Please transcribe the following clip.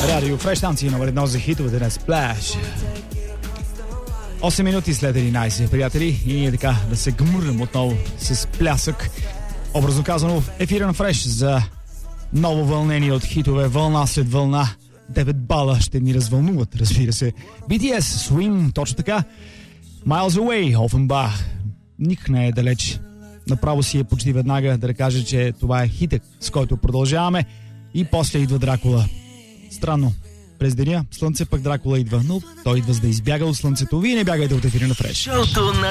Радио Фреш, станция номер 1 за хитовете на Splash. 8 минути след 11, приятели, и ние така да се гмурнем отново с плясък. Образно казано, в ефира на Фреш за ново вълнение от хитове, вълна след вълна. 9 бала ще ни развълнуват, разбира се. BTS, Swim, точно така. Miles Away, Offenbach. Ник не е далеч. Направо си е почти веднага да кажа, че това е хитък, с който продължаваме. И после идва Дракула. Странно. През деня слънце, пък Дракула идва, но той идва за да избяга от слънцето. Вие не бягайте от ефира на Фреш.